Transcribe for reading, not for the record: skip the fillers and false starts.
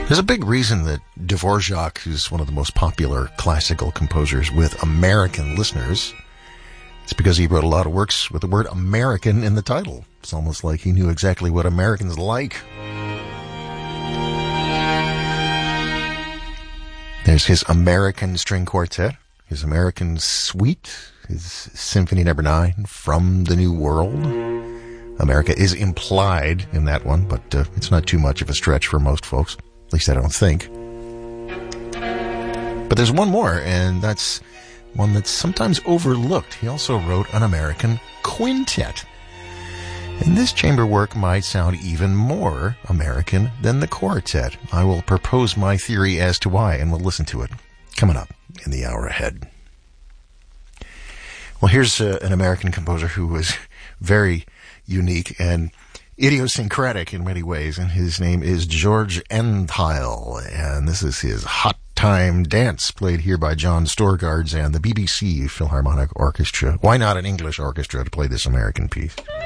There's a big reason that Dvorak is one of the most popular classical composers with American listeners. It's because he wrote a lot of works with the word American in the title. It's almost like he knew exactly what Americans like. There's his American String Quartet, his American Suite, his Symphony No. 9, From the New World. America is implied in that one, but it's not too much of a stretch for most folks. At least I don't think. But there's one more, and that's one that's sometimes overlooked. He also wrote an American quintet. And this chamber work might sound even more American than the quartet. I will propose my theory as to why, and we'll listen to it coming up in the hour ahead. Well, here's an American composer who was very unique and idiosyncratic in many ways, and his name is George Antheil, and this is his Hot Time Dance, played here by John Storgards and the BBC Philharmonic Orchestra. Why not an English orchestra to play this American piece?